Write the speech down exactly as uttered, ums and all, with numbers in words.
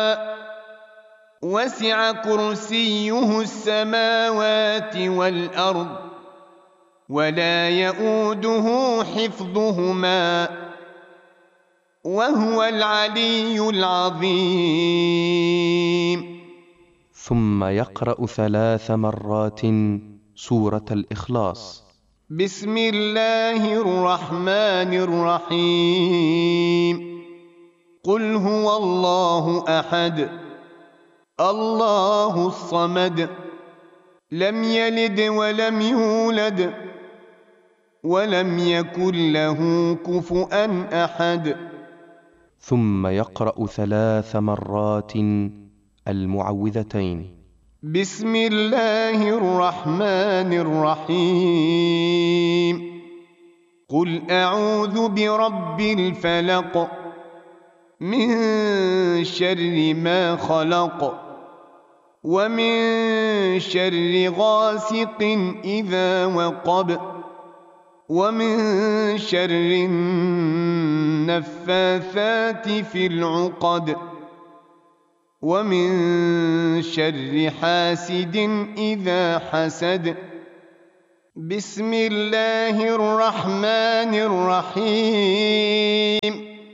وسع كرسيه السماوات والأرض ولا يئوده حفظهما وهو العلي العظيم. ثم يقرأ ثلاث مرات سورة الإخلاص. بسم الله الرحمن الرحيم. قل هو الله أحد الله الصمد لم يلد ولم يولد ولم يكن له كفؤا أحد. ثم يقرأ ثلاث مرات المعوذتين. بسم الله الرحمن الرحيم. قل أعوذ برب الفلق من شر ما خلق ومن شر غاسق إذا وقب ومن شر النفاثات في العقد ومن شر حاسد إذا حسد. بسم الله الرحمن الرحيم.